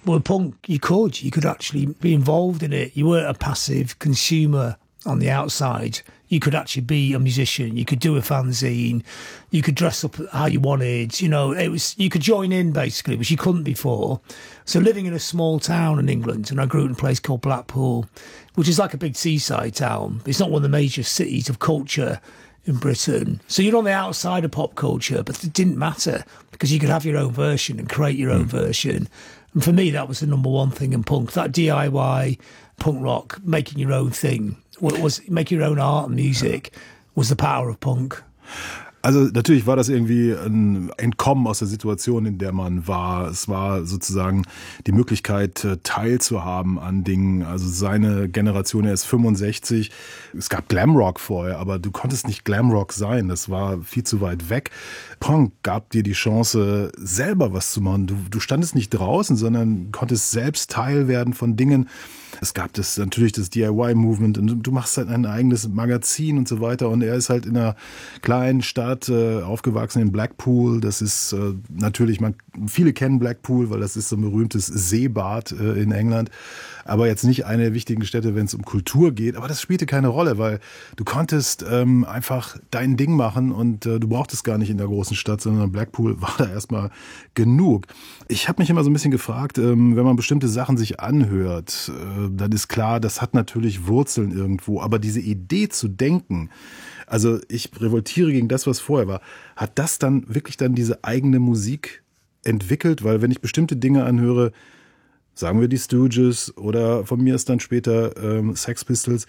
Well, punk, you could actually be involved in it. You weren't a passive consumer on the outside. You could actually be a musician. You could do a fanzine. You could dress up how you wanted. You know, you could join in basically, which you couldn't before. So living in a small town in England, and I grew up in a place called Blackpool, which is like a big seaside town. It's not one of the major cities of culture in Britain. So you're on the outside of pop culture, but it didn't matter because you could have your own version and create your own version. And for me, that was the number one thing in punk, that DIY punk rock, making your own thing, was making your own art and music, was the power of punk. Also natürlich war das irgendwie ein Entkommen aus der Situation, in der man war. Es war sozusagen die Möglichkeit, teilzuhaben an Dingen. Also seine Generation, er ist 65. Es gab Glamrock vorher, aber du konntest nicht Glamrock sein. Das war viel zu weit weg. Punk gab dir die Chance, selber was zu machen. Du standest nicht draußen, sondern konntest selbst Teil werden von Dingen. Es gab natürlich das DIY-Movement und du machst halt ein eigenes Magazin und so weiter. Und er ist halt in einer kleinen Stadt aufgewachsen in Blackpool. Das ist natürlich, viele kennen Blackpool, weil das ist so ein berühmtes Seebad in England. Aber jetzt nicht eine der wichtigen Städte, wenn es um Kultur geht. Aber das spielte keine Rolle, weil du konntest einfach dein Ding machen und du brauchtest gar nicht in der großen Stadt, sondern Blackpool war da erstmal genug. Ich habe mich immer so ein bisschen gefragt, wenn man bestimmte Sachen sich anhört, dann ist klar, das hat natürlich Wurzeln irgendwo. Aber diese Idee zu denken, also ich revoltiere gegen das, was vorher war, hat das dann wirklich diese eigene Musik entwickelt? Weil wenn ich bestimmte Dinge anhöre, sagen wir die Stooges oder von mir ist dann später Sex Pistols,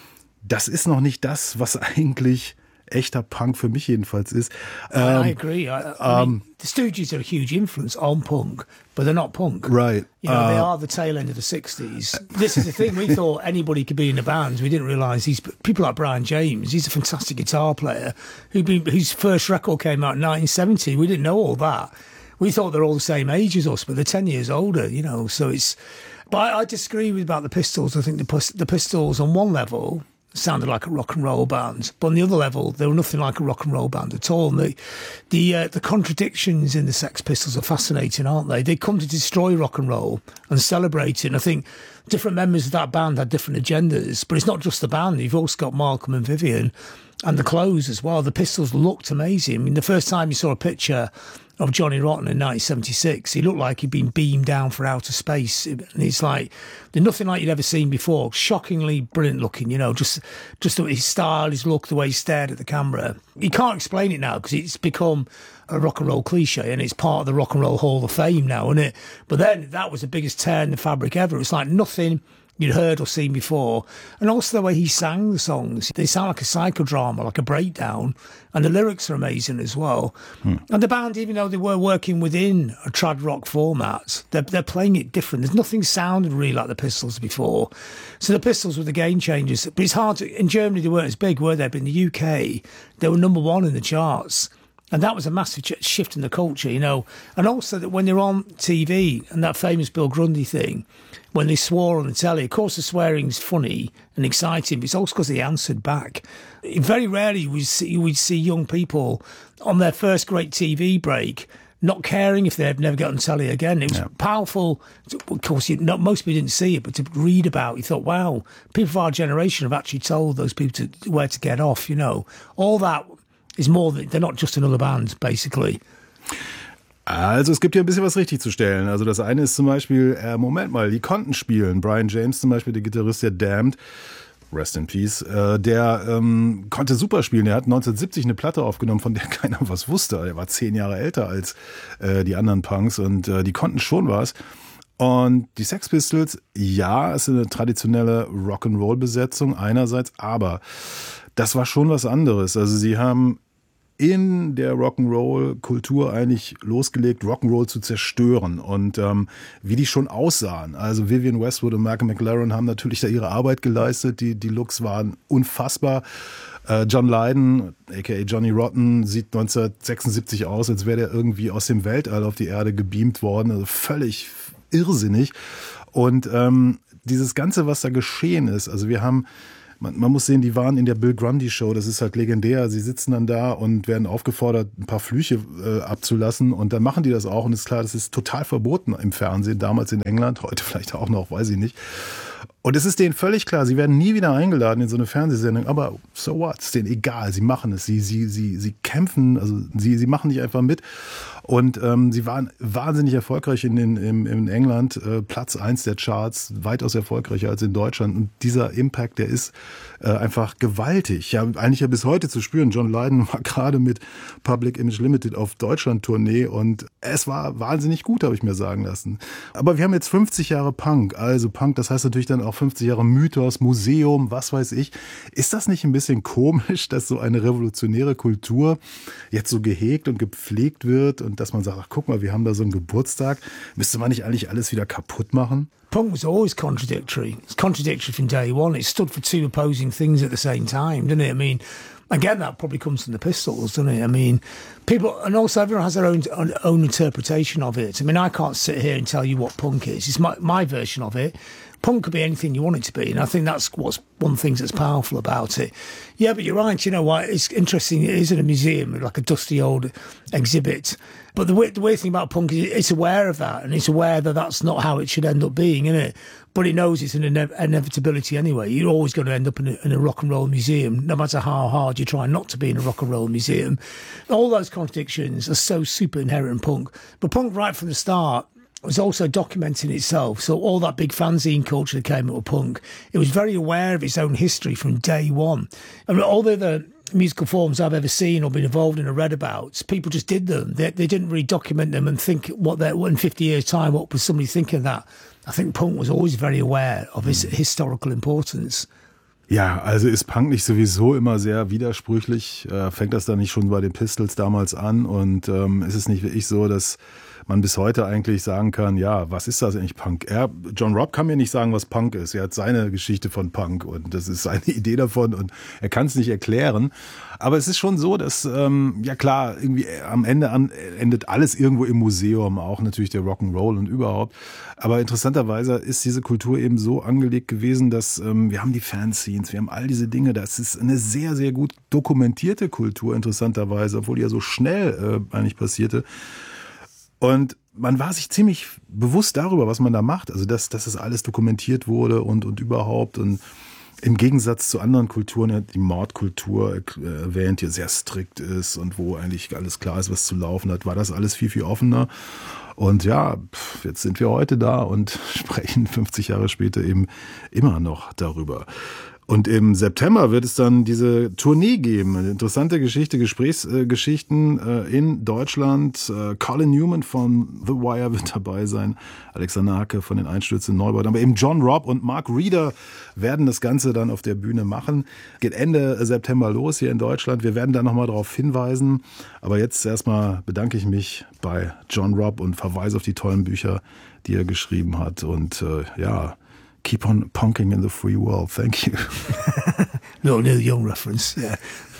das ist noch nicht das, was eigentlich echter Punk für mich jedenfalls ist. I agree. I mean, the Stooges are a huge influence on punk, but they're not punk. Right. You know, they are the tail end of the 60s. This is the thing. We thought anybody could be in a band. We didn't realise these people like Brian James. He's a fantastic guitar player whose first record came out in 1970. We didn't know all that. We thought they're all the same age as us, but they're 10 years older, you know. So it's... But I disagree about the Pistols. I think the Pistols, on one level, sounded like a rock and roll band, but on the other level, they were nothing like a rock and roll band at all. And the contradictions in the Sex Pistols are fascinating, aren't they? They come to destroy rock and roll and celebrate it. And I think different members of that band had different agendas, but it's not just the band. You've also got Malcolm and Vivian and the clothes as well. The Pistols looked amazing. I mean, the first time you saw a picture of Johnny Rotten in 1976, he looked like he'd been beamed down for outer space. And it's like, there's nothing like you'd ever seen before. Shockingly brilliant looking, you know, just his style, his look, the way he stared at the camera. You can't explain it now because it's become a rock and roll cliche and it's part of the Rock and Roll Hall of Fame now, isn't it? But then that was the biggest tear in the fabric ever. It's like nothing you'd heard or seen before. And also the way he sang the songs. They sound like a psychodrama, like a breakdown. And the lyrics are amazing as well. And the band, even though they were working within a trad rock format, they're playing it different. There's nothing sounded really like the Pistols before. So the Pistols were the game changers. But it's hard to... In Germany, they weren't as big, were they? But in the UK, they were number one in the charts. And that was a massive shift in the culture, you know. And also that when they're on TV, and that famous Bill Grundy thing, when they swore on the telly, of course the swearing's funny and exciting, but it's also because they answered back. Very rarely we'd see young people on their first great TV break not caring if they'd never get on telly again. It was powerful. Of course, most people didn't see it, but to read about, you thought, wow, people of our generation have actually told those people where to get off, you know. All that is more than, they're not just another band, basically. Also es gibt ja ein bisschen was richtig zu stellen. Also das eine ist zum Beispiel, Moment mal, die konnten spielen. Brian James zum Beispiel, der Gitarrist der Damned, Rest in Peace, der konnte super spielen. Er hat 1970 eine Platte aufgenommen, von der keiner was wusste. Er war 10 Jahre älter als die anderen Punks und die konnten schon was. Und die Sex Pistols, ja, es ist eine traditionelle Rock'n'Roll-Besetzung einerseits, aber das war schon was anderes. Also sie haben in der Rock'n'Roll-Kultur eigentlich losgelegt, Rock'n'Roll zu zerstören und wie die schon aussahen. Also Vivian Westwood und Malcolm McLaren haben natürlich da ihre Arbeit geleistet, die Looks waren unfassbar. John Lydon, aka Johnny Rotten, sieht 1976 aus, als wäre der irgendwie aus dem Weltall auf die Erde gebeamt worden, also völlig irrsinnig. Und dieses Ganze, was da geschehen ist, also wir haben Man muss sehen, die waren in der Bill Grundy Show, das ist halt legendär. Sie sitzen dann da und werden aufgefordert, ein paar Flüche abzulassen und dann machen die das auch und ist klar, das ist total verboten im Fernsehen, damals in England, heute vielleicht auch noch, weiß ich nicht. Und es ist denen völlig klar, sie werden nie wieder eingeladen in so eine Fernsehsendung, aber so what, ist denen egal, sie machen es, sie kämpfen, also sie machen nicht einfach mit. Und sie waren wahnsinnig erfolgreich in England, Platz 1 der Charts, weitaus erfolgreicher als in Deutschland. Und dieser Impact, der ist einfach gewaltig. Ja, eigentlich ja bis heute zu spüren. John Lydon war gerade mit Public Image Limited auf Deutschland-Tournee und es war wahnsinnig gut, habe ich mir sagen lassen. Aber wir haben jetzt 50 Jahre Punk. Also Punk, das heißt natürlich dann auch 50 Jahre Mythos, Museum, was weiß ich. Ist das nicht ein bisschen komisch, dass so eine revolutionäre Kultur jetzt so gehegt und gepflegt wird und dass man sagt, ach guck mal, wir haben da so einen Geburtstag, müsste man nicht eigentlich alles wieder kaputt machen? Punk was always contradictory. It's contradictory from day one. It stood for two opposing things at the same time, didn't it? I mean, again, that probably comes from the Pistols, doesn't it? I mean, people, and also everyone has their own interpretation of it. I mean, I can't sit here and tell you what punk is. It's my version of it. Punk could be anything you want it to be, and I think that's what's one of the things that's powerful about it. Yeah, but you're right, you know what, it's interesting, it is in a museum, like a dusty old exhibit, but the weird thing about punk is it's aware of that, and it's aware that that's not how it should end up being, isn't it? But it knows it's an inevitability anyway. You're always going to end up in a rock and roll museum, no matter how hard you try not to be in a rock and roll museum. All those contradictions are so super inherent in punk, but punk right from the start was also documenting itself. So all that big fanzine culture that came up with punk, it was very aware of its own history from day one. And all the other musical forms I've ever seen or been involved in or read about, people just did them. They didn't really document them and think in 50 years' time, what was somebody thinking of that? I think punk was always very aware of its historical importance. Ja, also ist Punk nicht sowieso immer sehr widersprüchlich? Fängt das dann nicht schon bei den Pistols damals an? Und ist es nicht wirklich so, dass man bis heute eigentlich sagen kann, ja, was ist das eigentlich Punk? John Robb kann mir nicht sagen, was Punk ist. Er hat seine Geschichte von Punk und das ist seine Idee davon und er kann es nicht erklären. Aber es ist schon so, dass, ja klar, irgendwie am Ende endet alles irgendwo im Museum, auch natürlich der Rock'n'Roll und überhaupt. Aber interessanterweise ist diese Kultur eben so angelegt gewesen, dass wir haben die Fanscenes, wir haben all diese Dinge. Das ist eine sehr, sehr gut dokumentierte Kultur, interessanterweise, obwohl die ja so schnell eigentlich passierte. Und man war sich ziemlich bewusst darüber, was man da macht. Also, dass das alles dokumentiert wurde und überhaupt. Und im Gegensatz zu anderen Kulturen, die Mordkultur erwähnt, die sehr strikt ist und wo eigentlich alles klar ist, was zu laufen hat, war das alles viel, viel offener. Und ja, jetzt sind wir heute da und sprechen 50 Jahre später eben immer noch darüber. Und im September wird es dann diese Tournee geben. Eine interessante Geschichte, Gesprächsgeschichten in Deutschland. Colin Newman von The Wire wird dabei sein. Alexander Hacke von den Einstürzen Neubauten. Aber eben John Robb und Mark Reeder werden das Ganze dann auf der Bühne machen. Geht Ende September los hier in Deutschland. Wir werden da nochmal darauf hinweisen. Aber jetzt erstmal bedanke ich mich bei John Robb und verweise auf die tollen Bücher, die er geschrieben hat. Und ja, keep on punking in the free world. Thank you. Little Neil Young reference. Yeah.